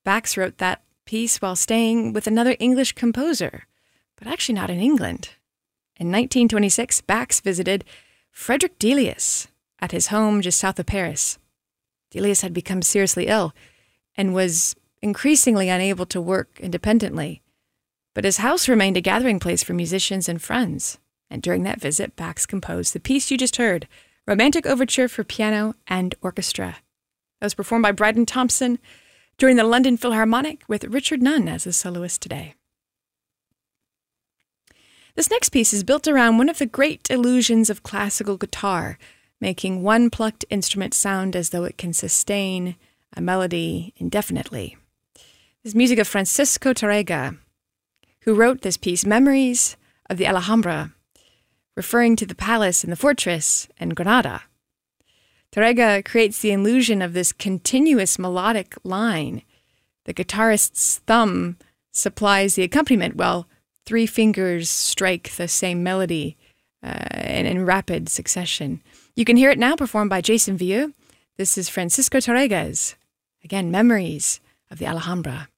Bax wrote that piece while staying with another English composer, but actually not in England. In 1926, Bax visited Frederick Delius at his home just south of Paris. Delius had become seriously ill and was increasingly unable to work independently, but his house remained a gathering place for musicians and friends. And during that visit, Bax composed the piece you just heard, Romantic Overture for Piano and Orchestra. That was performed by Bryden Thompson during the London Philharmonic with Richard Nunn as the soloist today. This next piece is built around one of the great illusions of classical guitar, making one plucked instrument sound as though it can sustain a melody indefinitely. This is music of Francisco Tárrega, who wrote this piece, Memories of the Alhambra, referring to the palace and the fortress in Granada. Tárrega creates the illusion of this continuous melodic line. The guitarist's thumb supplies the accompaniment while three fingers strike the same melody in rapid succession. You can hear it now performed by Jason Vieux. This is Francisco Tárrega's, again, Memories of the Alhambra.